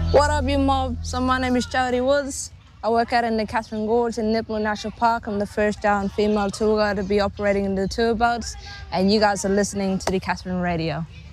What up, you mob? So my name is Jody Woods. I work out in the Catherine Gorge in Nipmuc National Park. I'm the first down female tour guide to be operating in the tour boats, and you guys are listening to the Catherine Radio.